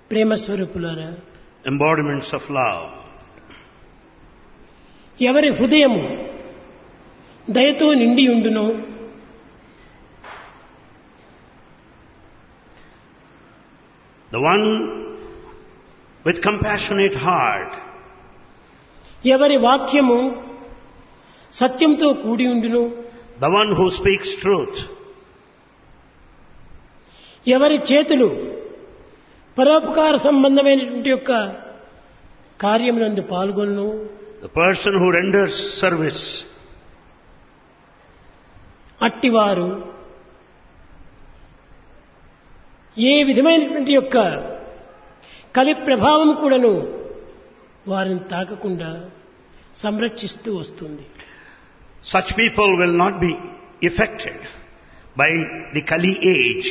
ప్రేమ స్వరూపులారా, embodiments of love. ఎవరి హృదయము దయతో నిండి ఉండునో The one with compassionate heart, ఎవరి వాక్యము సత్యంతో కూడి ఉండును, the one who speaks truth, ఎవరి చేతులు పరోపకార సంబంధమైనటువంటి యొక్క కార్యమునందు పాల్గొను, the person who renders service, అట్టివారు ఏ విధమైనటువంటి యొక్క కలి ప్రభావం కూడాను వారిని తాకకుండా సంరక్షిస్తూ వస్తుంది. such people will not be affected by the Kali age.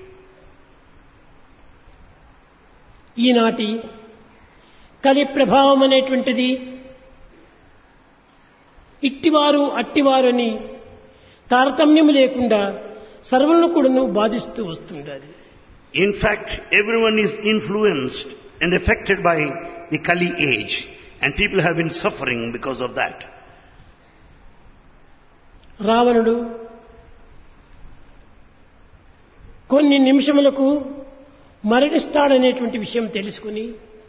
ఈనాటి కలి ప్రభావం అనేటువంటిది ఇట్టివారు అట్టివారు అని తారతమ్యం లేకుండా సర్వులను కూడాను బాధిస్తూ వస్తుండాలి. In fact, everyone is influenced and affected by the Kali age, and people have been suffering because of that. రావణుడు కొన్ని నిమిషములకు మరణిస్తాడనేటువంటి విషయం తెలుసుకుని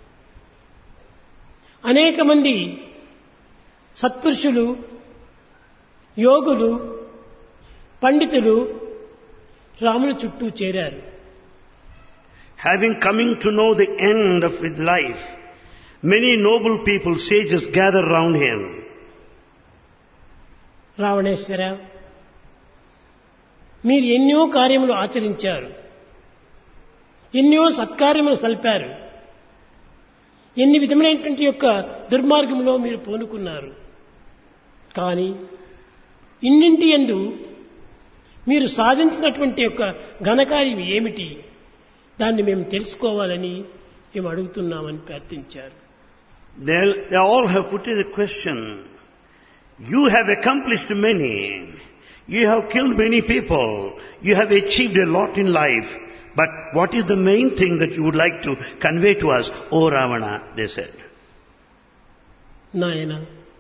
అనేక మంది సత్పురుషులు, యోగులు, పండితులు రాముని చుట్టూ చేరారు. Having coming to know the end of his life, many noble people, sages, gather round him. రావణేశ్వర, మీరు ఎన్నో కార్యములు ఆచరించారు, ఎన్నో సత్కార్యములు సల్పారు, ఎన్ని విధమైనటువంటి యొక్క దుర్మార్గంలో మీరు పూనుకున్నారు. కానీ ఇన్నింటి యందు మీరు సాధించినటువంటి యొక్క ఘనకార్యం ఏమిటి, దాన్ని మేము తెలుసుకోవాలని మేము అడుగుతున్నామని ప్రార్థించారు. They all have put in a question. You have accomplished many. You have killed many people. You have achieved a lot in life. But what is the main thing that you would like to convey to us, O Ravana? They said. నాయన,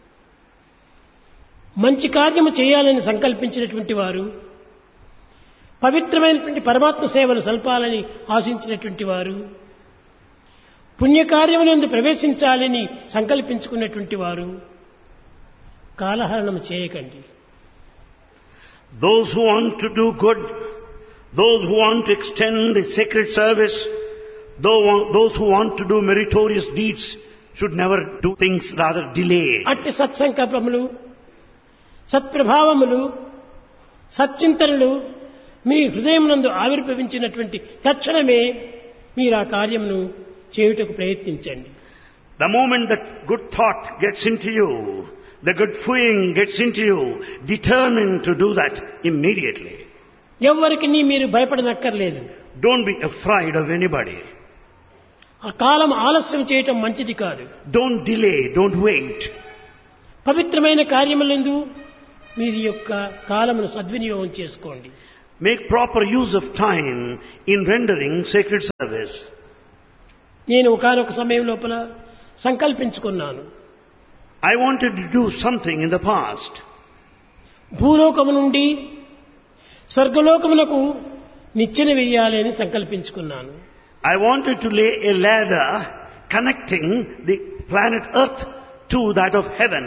మంచి కార్యము చేయాలని సంకల్పించినటువంటి వారు, పవిత్రమైనటువంటి పరమాత్మ సేవలు సల్పాలని ఆశించినటువంటి వారు, పుణ్యకార్యమునందు ప్రవేశించాలని సంకల్పించుకున్నటువంటి వారు కాలహరణం చేయకండి. Those who want to do good, those who want to extend a sacred service, those who want to do meritorious deeds should never do things, rather delay. అట్టి సత్సంకల్పములు, సత్ప్రభావములు, సచ్చింతనలు మీ హృదయమునందు ఆవిర్భవించినటువంటి తక్షణమే మీరు ఆ కార్యమును చేయుటకు ప్రయత్నించండి. The moment that good thought gets into you, the good feeling gets into you, determine to do that immediately. ఎవ్వరికి మీరు భయపడనక్కర్లేదు. Don't be afraid of anybody. ఆ కాలం ఆలస్యం చేయటం మంచిది కాదు. Don't delay, don't wait. పవిత్రమైన కార్యములందు మీరు యొక్క కాలమును సద్వినియోగం చేసుకోండి. Make proper use of time in rendering sacred service. నేను ఒకానొక సమయం లోపల సంకల్పించుకున్నాను. I wanted to do something in the past. భూలోకము నుండి స్వర్గలోకమునకు నిచ్చెన వేయాలి అని సంకల్పించుకున్నాను. I wanted to lay a ladder connecting the planet Earth to that of heaven.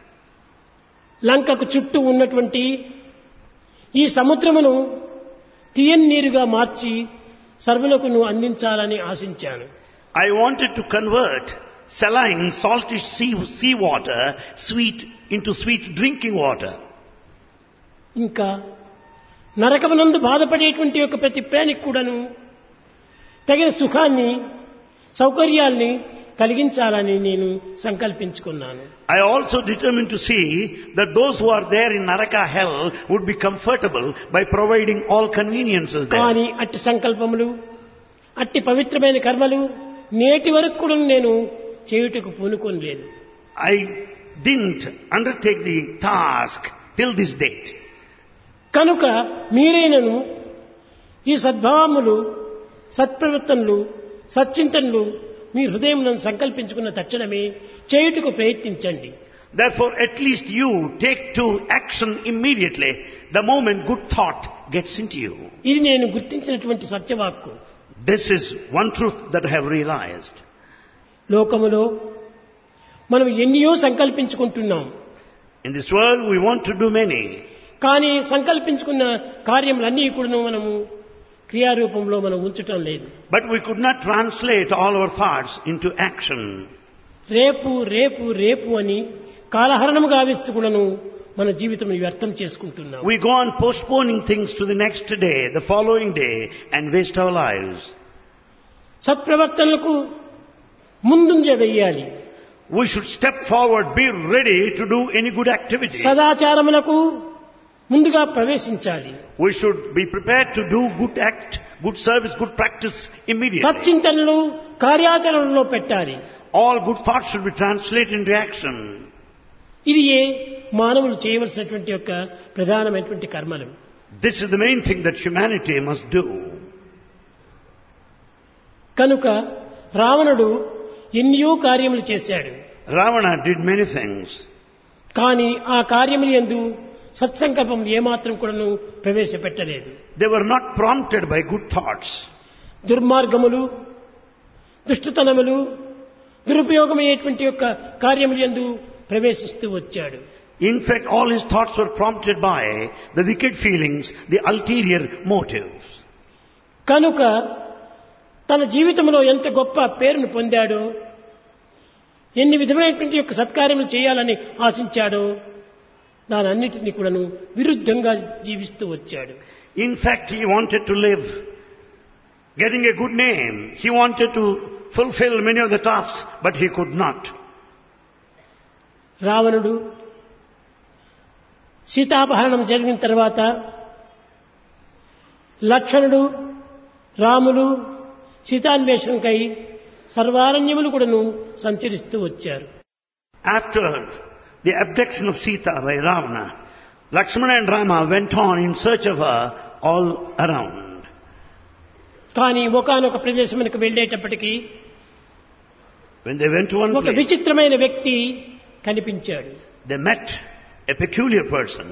లంకకు చుట్టూ ఉన్నటువంటి ఈ సముద్రమును తీయని నీరుగా మార్చి సర్వులకును అందించాలని ఆశించాను. I wanted to convert saline, saltish sea water, sweet, into sweet drinking water. ఇంకా నరకమునందు బాధపడేటువంటి యొక్క ప్రతి ప్రాణికి కూడాను తగిన సుఖాన్ని, సౌకర్యాల్ని కలిగించాలని నేను సంకల్పించుకున్నాను. I also determined to see that those who are there in Naraka hell would be comfortable by providing all conveniences there. కానీ అట్టి సంకల్పములు, అట్టి పవిత్రమైన కర్మలు నేటి వరకు కూడా నేను చేయుటకు పూనుకోలేదు. I didn't undertake the task till this date. కనుక మీరైనను ఈ సద్భావములు, సత్ప్రవర్తనలు, సచ్చింతనలు మీ హృదయంలో సంకల్పించుకున్న తక్షణమే చేయుటకు ప్రయత్నించండి. Therefore, at least you take to action immediately the moment good thought gets into you. ఇది నేను గుర్తించినటువంటి సత్యవాక్కు. This is one truth that I have realized. లోకములో మనం ఎన్నో సంకల్పించుకుంటున్నాం. In this world we want to do many. కానీ సంకల్పించుకున్న కార్యములన్నీ కూడా మనము క్రియారూపంలో మనం ఉంచటం లేదు. But we could not translate all our thoughts into action. రేపు రేపు రేపు అని కాలహరణము గావిస్తూ కూడాను మన జీవితం వ్యర్థం చేసుకుంటున్నాం. We go on postponing things to the next day, the following day, and waste our lives. సత్ప్రవర్తనలకు ముందుంజ వేయాలి. We should step forward, be ready to do any good activity. సదాచారములకు ముందుగా ప్రవేశించాలి. We should be prepared to do good act, good service, good practice immediately. సచ్చింతనలు కార్యాచరణలో పెట్టాలి. All good thoughts should be translated into action. ఇది మానవులు చేయవలసినటువంటి యొక్క ప్రధానమైనటువంటి కర్మలు. This is the main thing that humanity must do. కనుక రావణుడు ఎన్నో కార్యములు చేశాడు. Ravana did many things. కానీ ఆ కార్యములు యందు సత్సంకల్పం ఏమాత్రం కూడాను ప్రవేశపెట్టలేదు. They were not prompted by good thoughts. దుర్మార్గములు, దుష్టతనములు, దురుపయోగమైనటువంటి యొక్క కార్యములు యందు ప్రవేశిస్తూ వచ్చాడు. In fact, all his thoughts were prompted by the wicked feelings, the ulterior motives. కనుక తన జీవితంలో ఎంత గొప్ప పేరును పొందాడో, ఎన్ని విధమైనటువంటి యొక్క సత్కార్యములు చేయాలని ఆశించాడో దానన్నిటినీ కూడాను విరుద్ధంగా జీవిస్తూ వచ్చాడు. In fact, he wanted to live, getting a good name. He wanted to fulfill many of the tasks, but he could not. రావణుడు సీతాపహరణం జరిగిన తర్వాత లక్ష్మణుడు, రాములు సీతాన్వేషణకై సర్వారణ్యములు కూడాను సంచరిస్తూ వచ్చారు. After the abduction of Sita by Ravana, Lakshmana and Rama went on in search of her all around. కానీ ఒకానొక ప్రదేశమునకు వెళ్ళేటప్పటికీ When they went to one ఒక place, విచిత్రమైన వ్యక్తి కనిపించాడు. they met a peculiar person.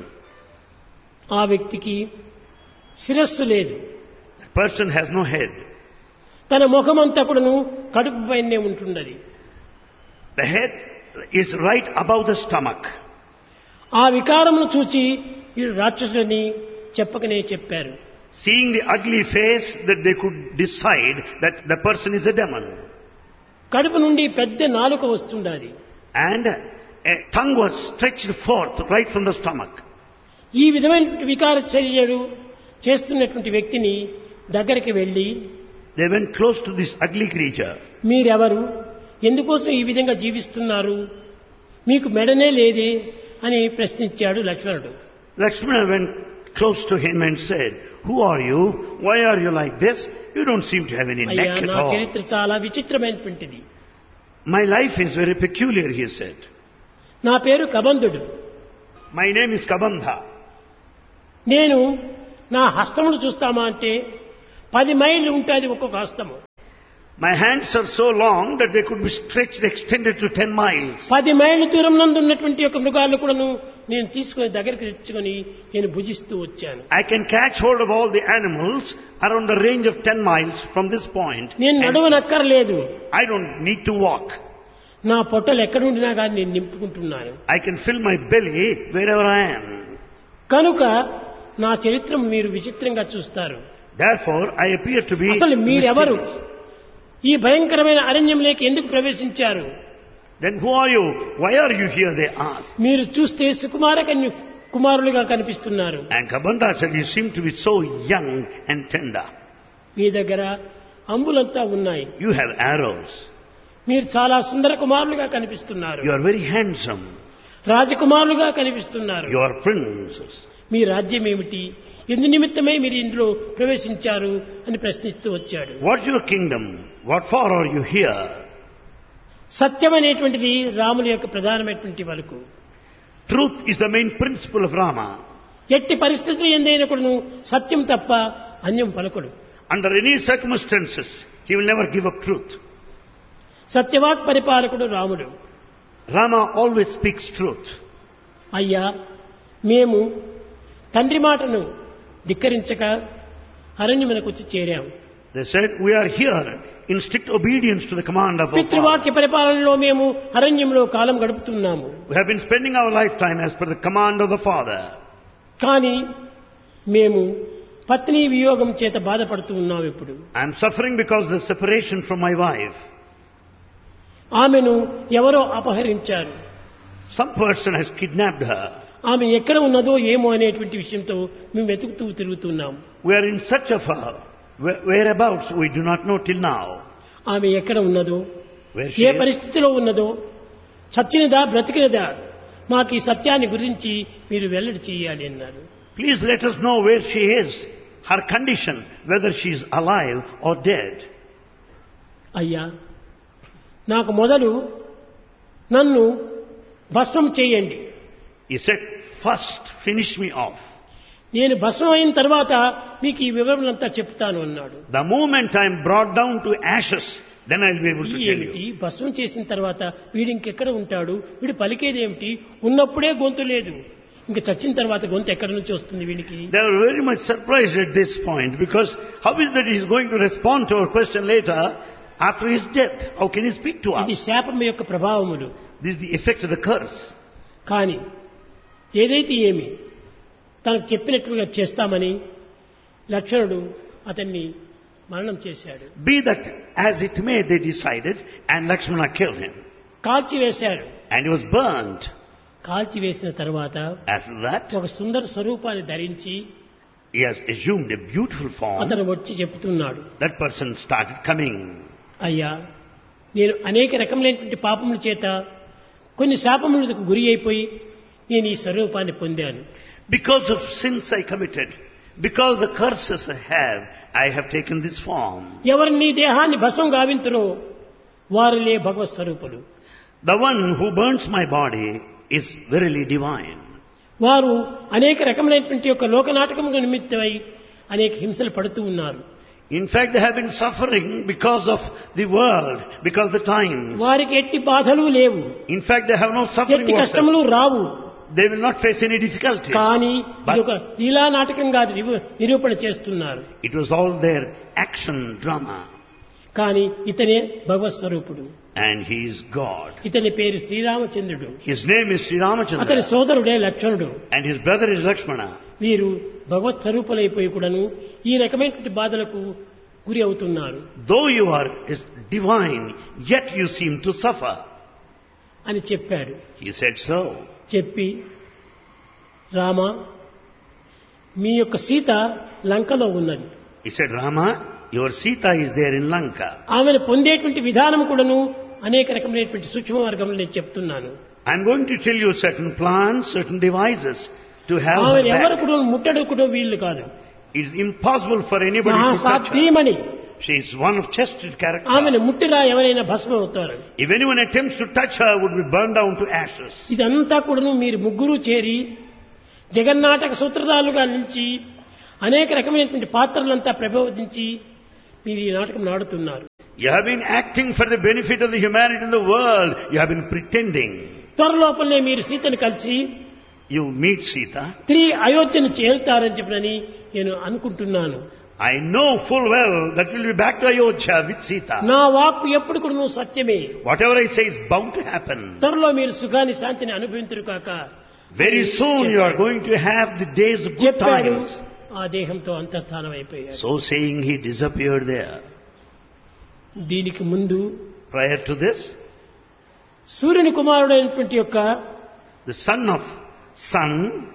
ఆ వ్యక్తికి శిరస్సు లేదు. The person has no head. తన ముఖమంతా కూడాను కడుపు పైనే ఉంటున్నది. The head is right above the stomach. ఆ వికారమును చూచి వీడు రాక్షసుడని చెప్పకనే చెప్పారు. Seeing the ugly face, that they could decide that the person is a demon. కడుపు నుండి పెద్ద నాలుక వస్తుండాలి. And a tongue was stretched forth right from the stomach. ఈ విధమైన వికార చర్యలు చేస్తున్నటువంటి వ్యక్తిని దగ్గరికి వెళ్ళి, They went close to this ugly creature. మీరెవరు, ఎందుకోసం ఈ విధంగా జీవిస్తున్నారు, మీకు మెడనే లేదే అని ప్రశ్నించాడు లక్ష్మణుడు. Lakshmana went close to him and said, "Who are you? Why are you like this? You don't seem to have any అయ్యా, neck at నా all." చరిత్ర చాలా విచిత్రమైనటువంటిది. My life is very peculiar, he said. నా పేరు కబంధుడు. My name is Kabandha. నేను నా హస్తమును చూస్తామా అంటే 10 మైళ్ళు ఉంటుంది ఒక్కొక్క హస్తము. My hands are so long that they could be stretched, extended to 10 miles. 10 మైళ్ళ దూరం నందు ఉన్నటువంటి ఒక మృగాలను కూడాను నేను తీసుకుని దగ్గరికి తెచ్చుకొని నేను భుజిస్తూ వచ్చాను. I can catch hold of all the animals around the range of 10 miles from this point. నేను నడవనక్కర్లేదు. I don't need to walk. నా పొట్టలు ఎక్కడుండినా కానీ నేను నింపుకుంటున్నాను. I can fill my belly wherever I am. కనుక నా చరిత్ర మీరు విచిత్రంగా చూస్తారు. Therefore, I appear to be అసలు మీరెవరు, mysterious. ఈ భయంకరమైన అరణ్యంలోకి ఎందుకు ప్రవేశించారు? Then who are you? Why are you here? They asked. మీరు చూస్తే సుకుమార కుమారులుగా కనిపిస్తున్నారు. And Kabandha said, "You seem to be so young and tender. మీ దగ్గర అంబులంతా ఉన్నాయి. You have arrows. మీరు చాలా సుందర కుమారులుగా కనిపిస్తున్నారు. You are very handsome. రాజకుమారులుగా కనిపిస్తున్నారు. You are princes. మీ రాజ్యం ఏమిటి, ఎందు నిమిత్తమై మీరు ఇందులో ప్రవేశించారు అని ప్రశ్నిస్తూ వచ్చాడు. What's your kingdom? What for are you here?" సత్యం అనేటువంటిది రాముని యొక్క ప్రధానమైనటువంటి వరకు. Truth is the main principle of Rama. ఎట్టి పరిస్థితులు ఎందైనా కూడా సత్యం తప్ప అన్యం పలకడు. Under any circumstances, he will never give up truth. సత్యవాక్ పరిపాలకుడు రాముడు. Rama always speaks truth. అయ్యా, మేము తండ్రి మాటను ధిక్కరించక అరణ్యమునకు వచ్చి చేరాము. They said, we are here in strict obedience to the command of our Father. పితృవాక్య పరిపాలనలో మేము అరణ్యంలో కాలం గడుపుతున్నాము. We have been spending our lifetime as per the command of the Father. కానీ మేము పత్ని వియోగం చేత బాధపడుతూ ఉన్నాం. ఇప్పుడు I am suffering because of the separation from my wife. ఆమెను ఎవరో అపహరించారు. Some person has kidnapped her. ఆమె ఎక్కడ ఉన్నదో ఏమో అనేటువంటి విషయంతో మేము వెతుకుతూ తిరుగుతున్నాం. We are in search of her. Whereabouts we do not know till now. ఆమె ఎక్కడ ఉన్నదో, Where she ఏ is. పరిస్థితిలో ఉన్నదో, చచ్చినదా బ్రతికినదా, మాకు ఈ సత్యాన్ని గురించి మీరు వెల్లడి చేయాలి అన్నారు. Please let us know where she is, her condition, whether she is alive or dead. అయ్యా, నాకు మొదలు నన్ను భస్మం చేయండి. He said, first finish me off. నేను భస్మం అయిన తర్వాత మీకు ఈ వివరణంతా చెప్తాను అన్నాడు. The moment I am brought down to ashes, then I will be able to tell ఏమిటి you. భస్మం చేసిన తర్వాత వీడు ఇంకెక్కడ ఉంటాడు, వీడు పలికేది ఏమిటి, ఉన్నప్పుడే గొంతు లేదు, ఇంకా చచ్చిన తర్వాత గొంతు ఎక్కడి నుంచి వస్తుంది వీడికి? They were very much surprised at this point because how is that he is going to respond to our question later after his death? How can he speak to ఇది us? శాపం యొక్క ప్రభావములు. This is the effect of the curse. కానీ ఏదైతే ఏమి తనకు చెప్పినట్టుగా చేస్తామని లక్ష్మణుడు అతన్ని మరణం చేశాడు. Be that as it may, they decided, and Lakshmana killed him. కాల్చివేశాడు. And he was burnt. కాల్చివేసిన తర్వాత After that, ఒక సుందర స్వరూపాన్ని ధరించి he has assumed a beautiful form. అతను వచ్చి చెప్తున్నాడు, That person started coming. అయ్యా, నేను అనేక రకములైనటువంటి పాపముల చేత కొన్ని శాపములకు గురి అయిపోయి నేను ఈ స్వరూపాన్ని పొందాను. Because of sins I committed, because the curses I have taken this form. ఎవరు నీ దేహాన్ని భస్మం గావింతురో వారిలే భగవత్ స్వరూపులు. The one who burns my body is verily divine. వారు అనేక రకములైనటువంటి యొక్క లోకనాటకముల నిమిత్తమై అనేక హింసలు పడుతూ ఉన్నారు. In fact, they have been suffering because of the world, because of the times. వారికి ఎట్టి బాధలు లేవు, In fact, they have no suffering ఎట్టి whatsoever. కష్టములు రావు. They will not face any difficulties. కానీ But ఇది ఒక లీలా నాటకంగా నిరూపణ చేస్తున్నారు. it was all their action drama. కానీ ఇతనే భగవత్ స్వరూపుడు. And he is God. ఇతని పేరు శ్రీరామచంద్రుడు. His name is Sri అతని Ramachandra. సోదరుడే లక్ష్మణుడు. And his brother is Lakshmana. వీరు భగవత్ స్వరూపులైపోయి కూడాను ఈ రకమైనటువంటి బాధలకు గురి అవుతున్నారు Though you are is divine, yet you seem to suffer. అని చెప్పాడు. He said so. చెప్పి, రామ, మీ యొక్క సీత లంకలో ఉన్నది. He said, Rama, your Sita is there in Lanka. ఆమెను పొందేటువంటి విధానం కూడాను అనేక రకమైనటువంటి సూక్ష్మ మార్గంలో నేను చెప్తున్నాను. I'm going to tell you certain plans, certain devices to have her ఆమెను ఎవరు back. కూడా ముట్టడు వీళ్ళు కాదు. It is impossible for anybody to touch her. మహాసాధ్యమని She is one of chested character. ఆమెను ముట్టిరా ఎవరైనా భస్మం అవుతారు. If anyone attempts to touch her, would be burned down to ashes. ఇదంతా కూడాను మీరు ముగ్గురు చేరి జగన్నాటక సూత్రధారులుగా నిలిచి అనేక రకమైనటువంటి పాత్రలంతా ప్రబోధించి మీరు ఈ నాటకం ఆడుతున్నారు. You have been acting for the benefit of the humanity in the world. You have been pretending. త్వరలోపలనే మీరు సీతను కలిసి You meet Sita. తిరిగి అయోధ్యను చేరుతారని చెప్పనని నేను అనుకుంటున్నాను. I know full well that we'll be back to Ayodhya with Sita. నా వాక్కు ఎప్పుడు కూడా నువ్వు సత్యమే. Whatever I say is bound to happen. త్వరలో మీరు సుఖాన్ని శాంతిని అనుభవించరు కాక. Very soon you are going to have the days of good చెప్పాడు. times. ఆ దేహంతో అంతర్ధానం అయిపోయాడు. So saying, he disappeared there. దీనికి ముందు Prior to this, సూర్యుని కుమారుడైనటువంటి యొక్క the son of sun,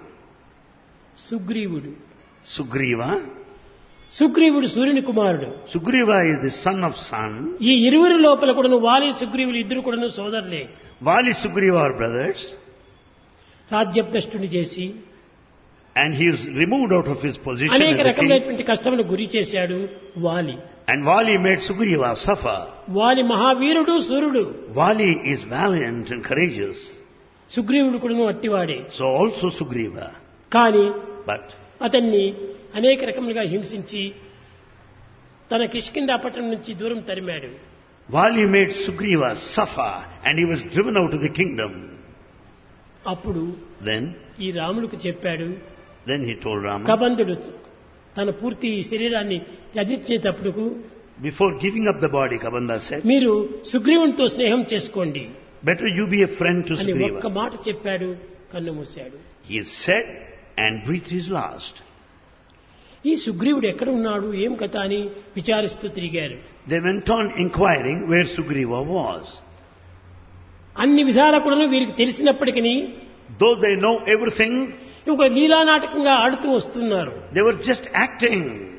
సుగ్రీవుడు. Sugriva. సుగ్రీవుడు సూర్యుని కుమారుడు. Sugriva is the son of sun. ఈ ఇరువురి లోపల కూడాను వాలి సుగ్రీవులు ఇద్దరు కూడాను సోదరులే. Vali Sugriva are brothers. రాజ్యభ్రష్టుని చేసి And he is removed out of his position అనేక as a king. రకమైనటువంటి కష్టములకు గురి చేశాడు వాలి. And Vali made Sugriva suffer. వాలి మహావీరుడు సూర్యుడు. Vali is valiant and courageous. సుగ్రీవుడు కూడాను అట్టివాడే. So also Sugriva. కానీ But అతన్ని అనేక రకములుగా హింసించి తన కిష్కింధా పట్టణం నుంచి దూరం తరిమాడు. Vali made Sugriva suffer and he was driven out of the kingdom. అప్పుడు Then ఈ రాముడికి చెప్పాడు, he told Rama, కబంధుడు తన పూర్తి శరీరాన్ని త్యజించేటప్పుడు before giving up the body, Kabanda said, మీరు సుగ్రీవునితో స్నేహం చేసుకోండి better you be a friend to అని ఒక్క Sugriva. మాట చెప్పాడు, కన్ను మూశాడు. He said and breathed his last. ఈ సుగ్రీవుడు ఎక్కడ ఉన్నాడు, ఏం కథ అని విచారిస్తూ తిరిగారు. They went on inquiring where Sugriva was. అన్ని విధాల కూడా వీరికి తెలిసినప్పటికీ Though they know everything, ఒక లీలా నాటకంగా ఆడుతూ వస్తున్నారు. they were just acting.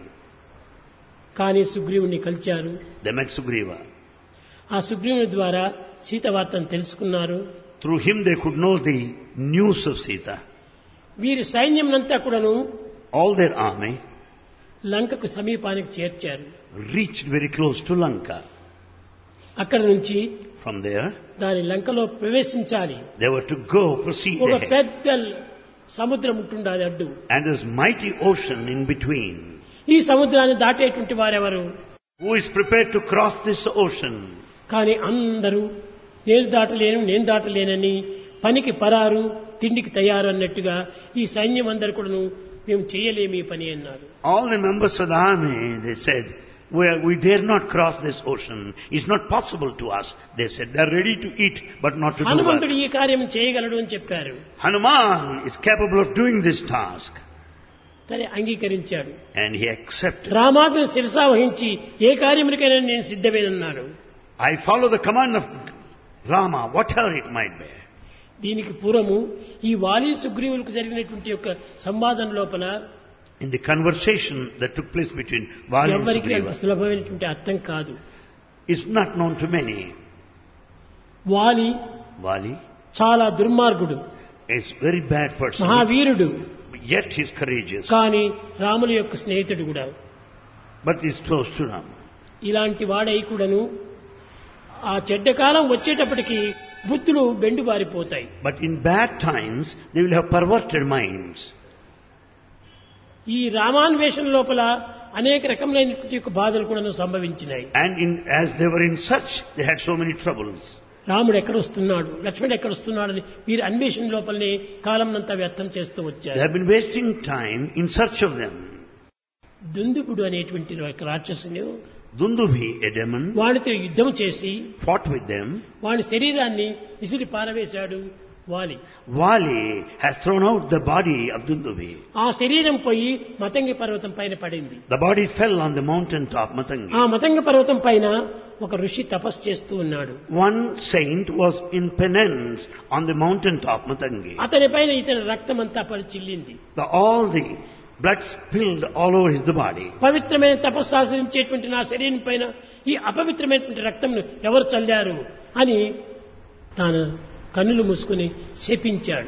కానీ సుగ్రీవుని కలిచారు. They met Sugriva. ఆ సుగ్రీవుని ద్వారా సీత వార్తను తెలుసుకున్నారు. Through him they could know the news of Sita. వీరి సైన్యంనంతా కూడాను All their army లంకకు సమీపానికి చేర్చారు. reached very close to Lanka. అక్కడ నుంచి From there, దాని లంకలో ప్రవేశించాలి. they were to go, proceed ఒక ahead. పెద్ద సముద్రం ఉంటుండాలి అడ్డు. And there's mighty ocean in between. ఈ సముద్రాన్ని దాటేటువంటి వారెవరు? Who is prepared to cross this ocean? కానీ అందరూ నేను దాటలేనని పనికి పరారు, తిండికి తయారు అన్నట్టుగా ఈ సైన్యం అందరు కూడాను మేము చేయలేము ఈ పని అన్నారు. All the members of the army, they said, we dare not cross this ocean. It's not possible to us. They said they're ready to eat, but not to do హనుమంతుడు work. ఈ కార్యం చేయగలడు అని చెప్పారు. Hanuman is capable of doing this task. తనే అంగీకరించాడు. And he accepted. రామాజ్ఞను శిరసా వహించి ఏ కార్యమునికైనా నేను సిద్ధమేనన్నాడు. I follow the command of Rama, whatever it might be. దీనికి పూర్వము ఈ వాలి సుగ్రీవులకు జరిగినటువంటి యొక్క సంవాదం లోపల In the conversation that took place between Vali and ఎవరికి అంత Sugriva, సులభమైనటువంటి అర్థం కాదు. it's not known to many. వాలి Vali చాలా దుర్మార్గుడు, is a very bad person, మహావీరుడు, yet he's courageous, కానీ రాముల యొక్క స్నేహితుడు కూడా. but he's close to Rama. ఇలాంటి వాడై కూడాను ఆ చెడ్డ కాలం వచ్చేటప్పటికి బుద్ధులు బెండుబారిపోతాయి. But in bad times, they will have perverted minds. ఈ రామాన్వేషణ లోపల అనేక రకములైనటువంటి యొక్క బాధలు కూడా సంభవించినాయి. And as they were in such, they had so many troubles. రాముడు ఎక్కడొస్తున్నాడు, లక్ష్మణుడు ఎక్కడొస్తున్నాడు అని వీరి అన్వేషణ లోపలనే కాలంనంతా వ్యర్థం చేస్తూ They వచ్చారు. have been wasting time in search of them. దుందుకుడు అనేటువంటి ఒక రాక్షసుని Dundubi, a demon, వాడితో యుద్ధం చేసి fought with them. వాడి శరీరాన్ని విసిరి పారవేశాడు వాలి. Vali has thrown out the body of Dundubi. ఆ శరీరం పోయి మతంగి పర్వతం పైన పడింది. The body fell on the mountain top, Matangi. ఆ మతంగ పర్వతం పైన ఒక ఋషి తపస్సు చేస్తూ ఉన్నాడు. One saint was in penance on the mountain top, Matangi. అతని పైన ఇతని రక్తం అంతా పడి చిల్లింది. All the blood spilled all over his body. పవిత్రమైన తపస్సు ఆచరించేటువంటి నా శరీరం పైన ఈ అపవిత్రమైనటువంటి రక్తంను ఎవరు చల్లారు అని తాను కన్నులు మూసుకుని శపించాడు.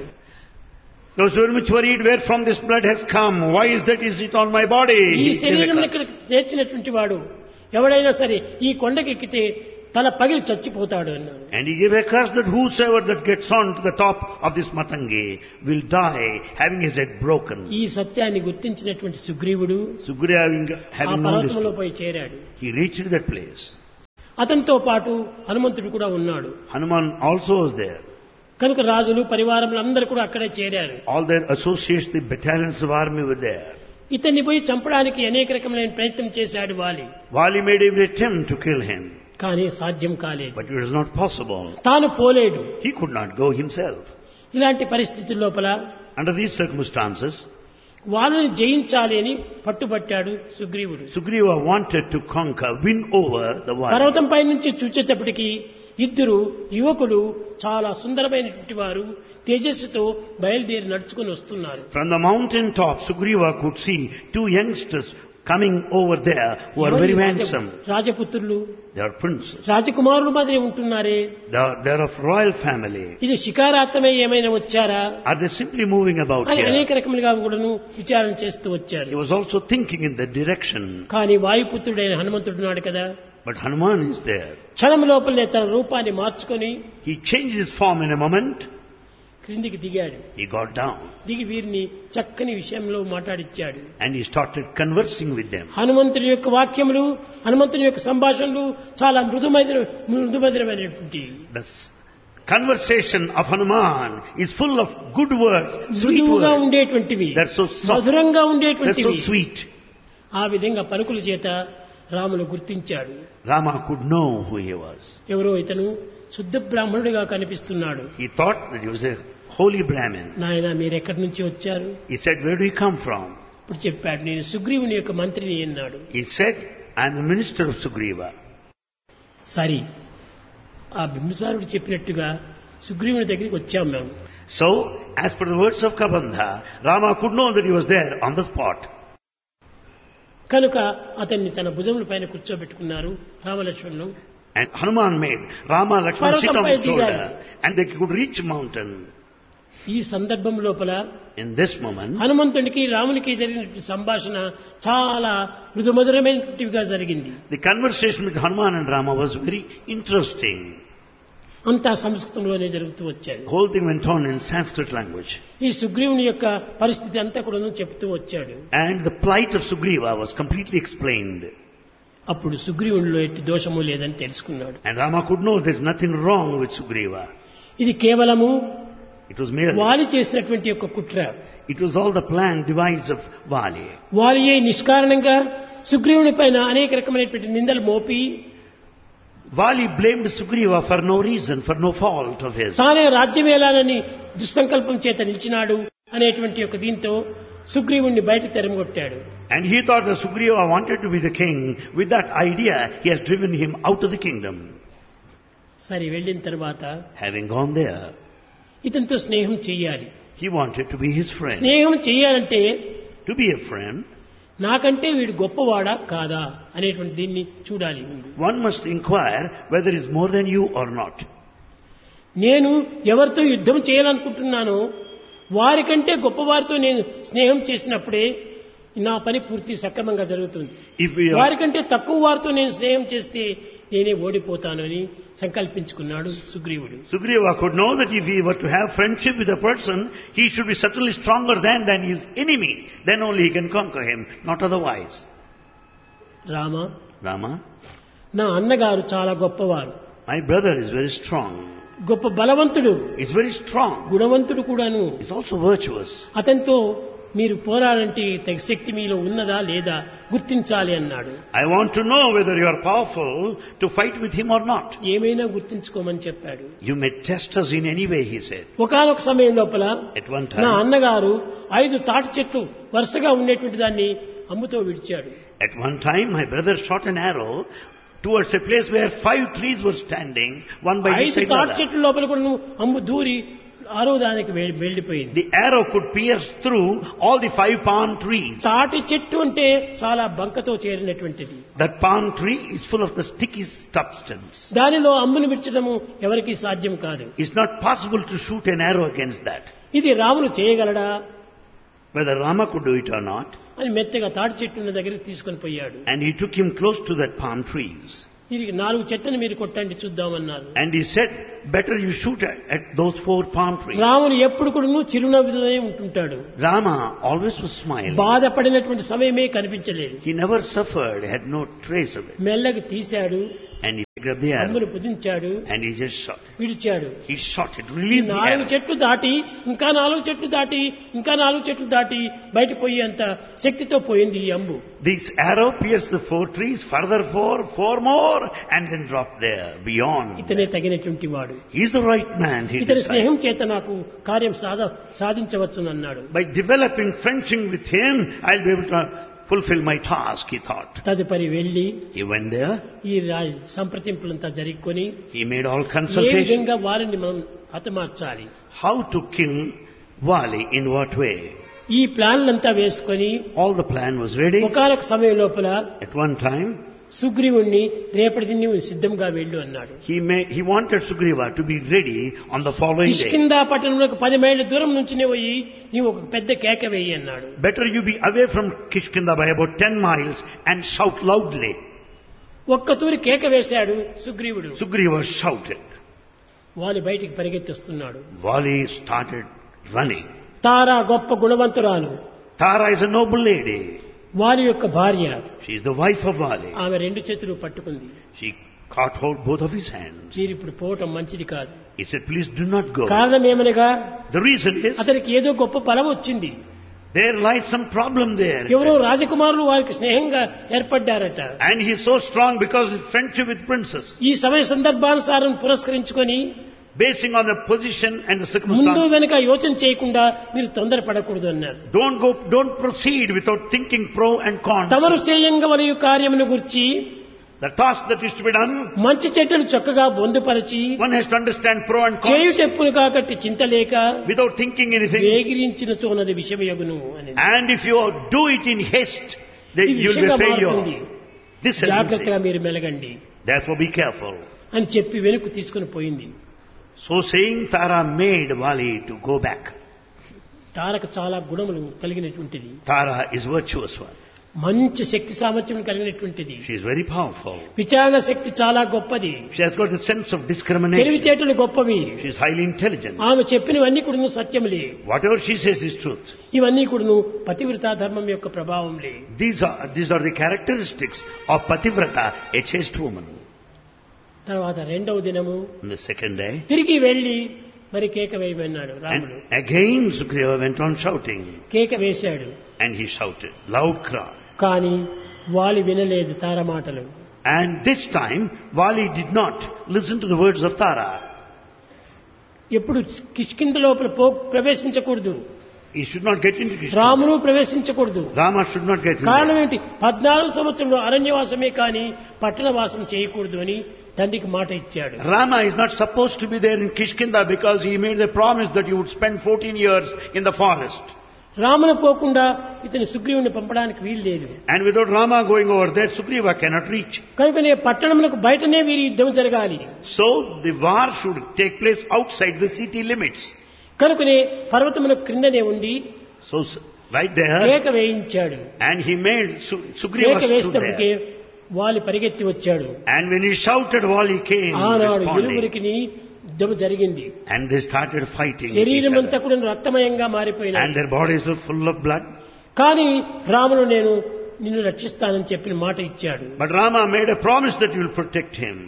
He was very much worried, where from this blood has come? Why is that is it on my body? ఈ He gave a శరీరం curse. ఇక్కడ చేర్చినటువంటి వాడు ఎవడైనా సరే ఈ కొండకి ఎక్కితే తల పగిలి చచ్చిపోతాడు అన్నాడు. And he gave a curse that whosoever that gets on to the top of this Matangi will die having his head broken. ఈ సత్యాన్ని గుర్తించినటువంటి సుగ్రీవుడు Sugriva ఆ having known పర్వతంలో this, పోయి చేరాడు. he reached that place. అతనితో పాటు హనుమంతుడు కూడా ఉన్నాడు. Hanuman also was there. కనుక రాజులు పరివారములు అందరూ కూడా అక్కడే చేరారు. All their associates, the battalions of army were there. ఇతన్ని పోయి చంపడానికి అనేక రకమైన ప్రయత్నం చేశాడు వాలి. Vali made every attempt to kill him, కానీ సాధ్యం కాలేదు. but it was not possible. తాను పోలేడు. He could not go himself. ఇలాంటి పరిస్థితుల లోపల Under these circumstances, వాళ్ళని జయించాలి అని పట్టుబట్టాడు సుగ్రీవుడు. Sugriva wanted to conquer, win over the Vali. పర్వతం పై నుంచి చూచేటప్పటికి ఇద్దరు యువకులు చాలా సుందరమైనటువంటి వారు తేజస్సుతో బయలుదేరి నడుచుకుని వస్తున్నారు. From the mountain top, Sugriva could see two youngsters coming over there who are very handsome. రాజపుత్రులు, They are princes. రాజకుమారులు మాదిరి ఉంటున్నారే. They are of royal family. ఇది శికారార్థమై ఏమైనా వచ్చారా Are they simply moving about అని here? అనేక రకములుగా కూడాను విచారణ చేస్తూ వచ్చారు. He was also thinking in that direction. కానీ వాయుపుత్రుడైన హనుమంతుడు ఉన్నాడు కదా, But Hanuman is there. క్షణం లోపలనే తన రూపాన్ని మార్చుకొని He changed his form in a moment. క్రిందికి దిగాడు. He got down దిగి వీరిని చక్కని విషయంలో మాట్లాడిచ్చాడు. and he started conversing with them. హనుమంతుని యొక్క వాక్యములు, హనుమంతుని యొక్క సంభాషణలు చాలా మృదుమధురమైనటువంటి. The conversation of Hanuman is full of good words, sweet మృదువుగా words. ఉండేటువంటివి, They're so soft. మధురంగా They're so ఉండేటువంటివి. sweet. ఆ విధంగా పలుకుల చేత రాములు గుర్తించాడు. Rama could know who he was. ఎవరో ఇతను శుద్ధ బ్రాహ్మణుడిగా కనిపిస్తున్నాడు. He thought that he was a holy Brahmin. నాయన మీరు ఎక్కడి నుంచి వచ్చారు? He said, where do you come from? ఇప్పుడు చెప్పాడు, నేను సుగ్రీవుని యొక్క మంత్రిని అన్నాడు. He said, I am the minister of Sugriva. సరి ఆ బింబిసారుడు చెప్పినట్టుగా సుగ్రీవుని దగ్గరికి వచ్చాం మేము. So, as per the words of Kabandha, Rama could know that he was there on the spot. కనుక అతన్ని తన భుజముల పైన కూర్చోబెట్టుకున్నారు రామలక్ష్మణులు. And Hanuman made Rama Lakshmana sit on his Parvatampai shoulder digaru. and they could reach mountain. ఈ సందర్భం లోపల In this moment, హనుమంతుడికి రామునికి జరిగిన సంభాషణ చాలా మృదుమధురమైనట్టుగా జరిగింది. the conversation with Hanuman and Rama was very interesting. అంతా సంస్కృతంలోనే జరుగుతూ వచ్చాడు. The whole thing went on in Sanskrit language. ఈ సుగ్రీవుని యొక్క పరిస్థితి అంతా కూడా చెప్తూ వచ్చాడు. And the plight of Sugriva was completely explained. అప్పుడు సుగ్రీవునిలో ఎట్టి దోషము లేదని తెలుసుకున్నాడు. And Rama could know there is nothing wrong with Sugriva. ఇది కేవలము It was merely, వాలి చేసినటువంటి యొక్క కుట్ర. it was all the plan device of Vali. వాలియే నిష్కారణంగా సుగ్రీవుని పైన అనేక రకమైనటువంటి నిందలు మోపి Vali blamed Sugriva for no reason, for no fault of his. తానే రాజ్యమేలానని దుస్సంకల్పం చేత నిలిచినాడు అనేటువంటి యొక్క దీంతో సుగ్రీవుణ్ణి బయట తెరమగొట్టాడు. And he thought that Sugriva wanted to be the king. With that idea, he has driven him out of the kingdom. సరే వెళ్ళిన తర్వాత Having gone there, ఇతనితో స్నేహం చెయ్యాలి. he wanted to be his friend. స్నేహం చెయ్యాలంటే To be a friend, నాకంటే వీడు గొప్పవాడా కాదా అనేటువంటి దీన్ని చూడాలి ముందు. one must inquire whether he is more than you or not. నేను ఎవరితో యుద్ధం చేయాలనుకుంటున్నానో వారికంటే గొప్పవారితో నేను స్నేహం చేసినప్పుడే నా పని పూర్తి సక్రమంగా జరుగుతుంది. If we are, వారికంటే తక్కువ వారితో నేను స్నేహం చేస్తే నేనే ఓడిపోతాను అని సంకల్పించుకున్నాడు సుగ్రీవుడు. Sugriva could know that if he were to have friendship with a person, he should be certainly stronger than his enemy. Then only he can conquer him, not otherwise. Rama, Rama, నా అన్నగారు చాలా గొప్పవారు, my brother is very strong. గొప్ప బలవంతుడు, He's very strong. గుణవంతుడు కూడాను. He's also virtuous. అతనితో మీరు పోరాడంటే తగ్గ శక్తి మీలో ఉన్నదా లేదా గుర్తించాలి అన్నాడు. I want to know whether you are powerful to fight with him or not. ఏమైనా గుర్తించుకోమని చెప్పాడు. You may test us in any way, he said. ఒకానొక సమయం లోపల At one నా time, అన్నగారు 5 తాటి చెట్లు వరుసగా ఉండేటువంటి దాన్ని అమ్ముతో విడిచాడు. at one time, my brother shot an arrow towards a place where 5 trees were standing, one by each 5 side తాటి other. చెట్ల లోపల కూడా అమ్ము దూరి 6వ దానికి వెళ్ళిపోయింది. The arrow could pierce through all the 5 palm trees. తాటి చెట్టు అంటే చాలా బంకతో చేరినటువంటిది. That palm tree is full of the sticky substance. దానిలో అమ్మును విడిచడము ఎవరికీ సాధ్యం కాదు. It's not possible to shoot an arrow against that. ఇది Ramulu చేయగలడా Whether Rama could do it or not. అని మెత్తగా తాటి చెట్టు ఉన్న దగ్గరికి తీసుకొని పోయాడు. And he took him close to that palm trees. తిరిగి 4 చెట్లను మీరు కొట్టండి చూద్దామన్నారు. And he said, better you shoot at those 4 palm trees. రాముడు ఎప్పుడు కూడా చిరునవ్వుతోనే ఉంటుంటాడు. Rama always was smiling. బాధపడినటువంటి సమయమే కనిపించలేదు. He never suffered, had no trace of it. మెల్లగా తీశాడు, And he picked up the arrow అమ్మును పుదించాడు, and he just shot it. విడిచాడు. He shot it, ఈ released the 4 arrow. చెట్లు దాటి ఇంకా 4 చెట్లు దాటి ఇంకా 4 చెట్లు దాటి బయట పోయి అంత శక్తితో పోయింది ఈ అంబు. This arrow pierced the 4 trees, further 4 more, and then dropped there, beyond. ఇతనే తగినటువంటి వాడు. He is the right man, he ఇతని decided. స్నేహం చేత నాకు కార్యం సాధించవచ్చునన్నాడు. By developing friendship with him, I'll be able to fulfill my task, he thought. తదుపరి వెళ్లి He went there, ఈ సంప్రదింపులంతా జరుపుకొని he made all A consultations. విధంగా వారిని మనం హతమార్చాలి, How to kill Vali, in what way. ఈ ప్లాన్లంతా వేసుకొని All the plan was ready. ఒకానొక సమయం లోపల At one time, సుగ్రీవుణ్ణి రేపటి దిన్ని సిద్ధంగా వెళ్ళు అన్నాడు. he wanted Sugriva to be ready on the following day. Kishkinda పట్టణంలో 10 మైళ్ళ దూరం నుంచినే పోయి నీవు ఒక పెద్ద కేక వేయి అన్నాడు. Better you be away from Kishkinda by about 10 miles and shout loudly. ఒక్క తూరి కేక వేశాడు సుగ్రీవుడు. Sugriva shouted. వాలి బయటికి పరిగెత్తి వస్తున్నాడు. Vali started running. తారా గొప్ప గుణవంతురాలు. Tara is a noble lady. వాలి యొక్క భార్య. She is the wife of Vali. ఆమె రెండు చేతులు పట్టుకుంది. She caught hold both of his hands. మీరు ఇప్పుడు పోవటం మంచిది కాదు. He said, please do not go. కారణం ఏమనగా The reason is, అతనికి ఏదో గొప్ప ఫలం వచ్చింది. there lies some problem there. ఎవరో రాజకుమారులు వారికి స్నేహంగా ఏర్పడ్డారట. And he is so strong because of his friendship with princess. ఈ సమయ సందర్భానుసారం పురస్కరించుకొని Basing on the position and the ముందు circumstances. వెనుక యోచన చేయకుండా మీరు తొందరపడకూడదు అన్నారు. Don't proceed without thinking pro and con. తమరు చేయంగా వలయు కార్యమును గురించి The task that is to be done, మంచి చెట్టును చక్కగా బొందుపరచి one has to understand pro and cons చేయుటెప్పులు కాకట్టి చింతలేక without thinking anything. వేగిరించిన చోనది విషమయగును అని. And if you do it in haste, then ఈ you will విషయంగా be మారుతుంది. failure. This has been జాగ్రత్తగా said. మీరు మెలగండి Therefore be careful. అని చెప్పి వెనుక తీసుకుని పోయింది. So saying, Tara made Vali to go back. తారకు చాలా గుణములు కలిగినటువంటిది. Tara is virtuous one. మంచి శక్తి సామర్థ్యం కలిగినటువంటిది. She is very powerful. విచారణ శక్తి చాలా గొప్పది. She has got the sense of discrimination. తెలివితేటలు గొప్పవి. She is highly intelligent. ఆమె చెప్పినవన్నీ కూడా సత్యములే. Whatever she says is truth. ఇవన్నీ కూడా పతివ్రతా ధర్మం యొక్క ప్రభావంలే. These are the characteristics of Pativrata, a chaste woman. తర్వాత రెండవ దినము On the second day, తిరిగి వెళ్లి మరి కేక వేయమన్నాడు రాముడు. and again Sugriva went on shouting. కేక వేశాడు. And he shouted, loud cry. కానీ వాలి వినలేదు తార మాటలు. And this time, Vali did not listen to the words of Tara. ఎప్పుడు కిష్కింద లోపల ప్రవేశించకూడదు. He should not get into Krishna. రామును ప్రవేశించకూడదు. Rama should not get into కారణం ఏంటి? 14 సంవత్సరంలో అరణ్యవాసమే కానీ పట్టణవాసం చేయకూడదు అని తండ్రికి మాట ఇచ్చాడు. Rama is not supposed to be there in Kishkinda because he made the promise that he would spend 14 years in the forest. రామును పోకుండా ఇతని సుగ్రీవుని పంపడానికి వీలు లేదు. And without Rama going over there, Sugriva cannot reach. కనుకనే పట్టణములకు బయటనే వీరి యుద్ధం జరగాలి. So the war should take place outside the city limits. కనుకనే పర్వతములకు క్రిందనే ఉండి So right there, కేక వేయించాడు. and he made Sugriva కేక stood వేసేటప్పటికే there. వాలి పరిగెత్తి వచ్చాడు. And when he shouted, Vali came ఆనాడు responding. ఇరువురికి యుద్ధం జరిగింది. And they started fighting with each శరీరం అంతా other. కూడా రక్తమయంగా And మారిపోయినాయి. their bodies were full of blood. కానీ రాముడు నేను నిన్ను రక్షిస్తానని చెప్పిన మాట ఇచ్చాడు. But Rama made a promise that he will protect him.